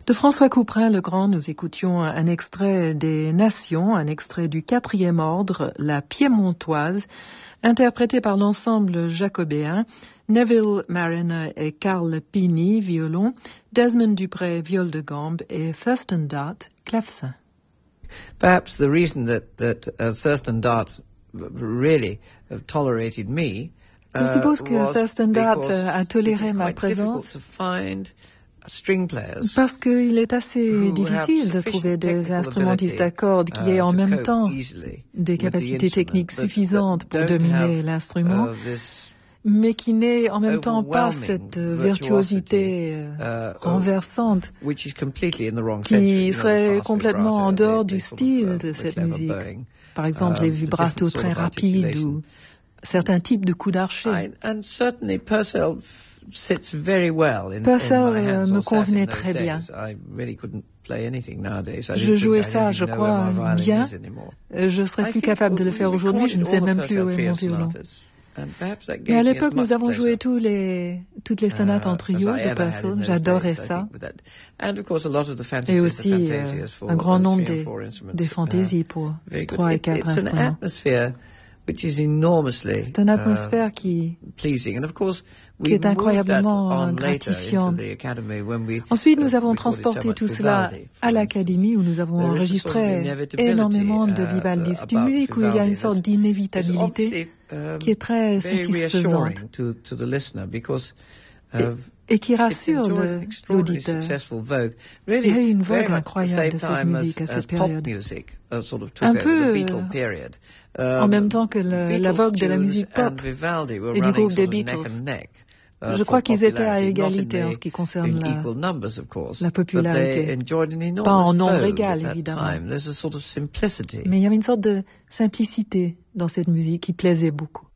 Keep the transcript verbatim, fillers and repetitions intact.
De François Couperin le Grand, nous écoutions un extrait des Nations, un extrait du quatrième ordre, la Piémontoise, interprété par l'ensemble jacobéen, Neville Mariner et Carl Pini, violon, Desmond Dupré, viol de gambe et Thurston Dart, clavecin. Perhaps the reason that, that uh, Thurston Dart really uh, tolerated me uh, Je suppose que was Thurston Dart because a toléré it is ma quite présence difficult to find string players parce qu'il est assez who difficile have de trouver sufficient des technical instrumentistes ability, à cordes qui aient uh, en to même cope temps easily des with the capacités instrument, techniques that- suffisantes that pour don't dominer have, l'instrument, uh, this mais qui n'aient en même temps pas overwhelming cette euh, virtuosity, virtuosité euh, uh, renversante which is completely in the wrong century, qui you know, the serait fast complètement vibrato, en dehors the- du the sort of, style uh, de the cette clever musique. bowing, Par exemple, les um, the vibratos different sort très of rapides articulation. ou certains types de coups d'archer. I, and certainly Purcell f- sits very well in, Purcell, in my hands, euh, me or sat in convenait those très days. bien. I really couldn't play anything nowadays. I Je didn't think- jouais I ça, don't je even know where crois, my violin bien. is anymore. Euh, Je serais I plus think capable de le we faire aujourd'hui, je ne sais recorded all même the plus où Purcell est mon trio violon. sonatas, and perhaps that Mais à gave me as l'époque, nous much avons joué pleasure, tous les, toutes les sonates uh, en as trio I de ever had in Purcell. those J'adorais days, I ça. think, with that. And of course, a lot of the Et fantasies, the aussi euh, fantasias for, un grand uh, nombre three and des, four instruments, des uh, fantaisies pour very good. trois et It- quatre it's an instruments. atmosphere which is enormously C'est une uh, atmosphère qui, pleasing. And of course, qui we est moved that incroyablement on later into gratifiante. the academy when we Ensuite, nous uh, avons recorded so transporté much tout cela Vivaldi, for à instance. l'Académie où nous avons There is a sort of enregistré inevitability, énormément de uh, Vivaldi. C'est une about musique où il y a Vivaldi une sorte that is d'inévitabilité obviously, um, qui est très very satisfaisante reassuring to, to the listener because et, uh, et qui it's rassure enjoyed le- an extraordinarily l'auditeur. successful vogue. Il y a eu Really, une very vogue much at the incroyable same de cette time musique as, à cette as pop période. music uh, sort of took Un over peu, the Beatle euh, period. En Um, même temps que le- la Beatles vogue de la tunes musique pop and Vivaldi were et du running groupe des sort of neck Beatles. and neck, uh, Je for crois qu'ils étaient à popularity, not in égalité en the- ce qui concerne in la, equal numbers, of course, la but they popularité. enjoyed an enormous Pas en nombre vogue égal, at that évidemment. time. There's a sort of simplicity. Mais il y avait une sorte de simplicité dans cette musique qui plaisait beaucoup.